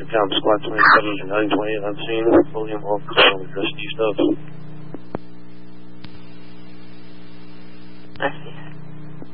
Comp Squad 27 to 928 on scene. William Oak, risky stuff.